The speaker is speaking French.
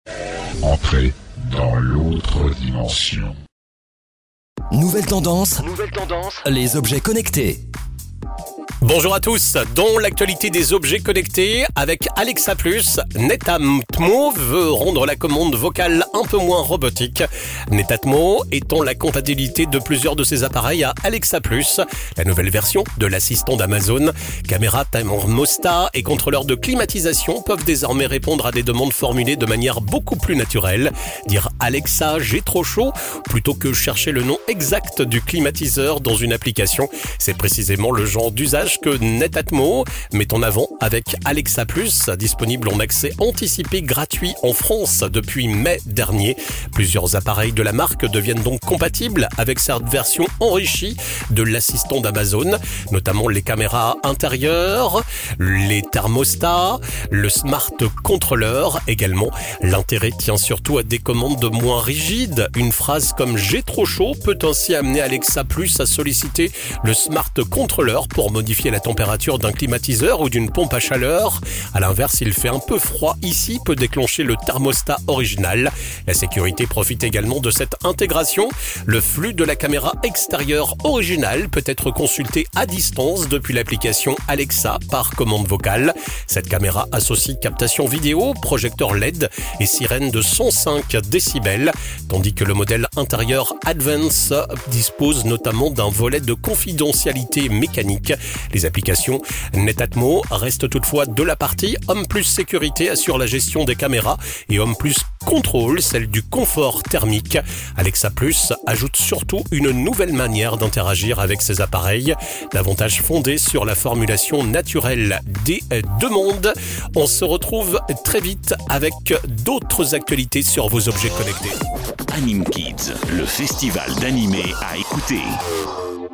Entrez dans l'autre dimension. Nouvelle tendance, les objets connectés. Bonjour à tous, dans l'actualité des objets connectés, avec Alexa+, Netatmo veut rendre la commande vocale un peu moins robotique. Netatmo étend la compatibilité de plusieurs de ses appareils à Alexa+, la nouvelle version de l'assistant d'Amazon. Caméra, thermostat et contrôleur de climatisation peuvent désormais répondre à des demandes formulées de manière beaucoup plus naturelle. Dire Alexa, j'ai trop chaud, plutôt que chercher le nom exact du climatiseur dans une application. C'est précisément le genre d'usage que Netatmo met en avant avec Alexa+, disponible en accès anticipé gratuit en France depuis mai dernier. Plusieurs appareils de la marque deviennent donc compatibles avec cette version enrichie de l'assistant d'Amazon, notamment les caméras intérieures, les thermostats, le smart controller également. L'intérêt tient surtout à des commandes moins rigides. Une phrase comme « j'ai trop chaud » peut ainsi amener Alexa+ à solliciter le smart controller pour modifier la température d'un climatiseur ou d'une pompe à chaleur. À l'inverse, il fait un peu froid ici, peut déclencher le thermostat original. La sécurité profite également de cette intégration. Le flux de la caméra extérieure originale peut être consulté à distance depuis l'application Alexa par commande vocale. Cette caméra associe captation vidéo, projecteur LED et sirène de 105 décibels, tandis que le modèle intérieur Advance dispose notamment d'un volet de confidentialité mécanique. Les applications Netatmo restent toutefois de la partie. Home+ Sécurité assure la gestion des caméras et Home+ Control, celle du confort thermique. Alexa+ ajoute surtout une nouvelle manière d'interagir avec ces appareils, davantage fondée sur la formulation naturelle des demandes. On se retrouve très vite avec d'autres actualités sur vos objets connectés. Anime Kids, le festival d'animé à écouter.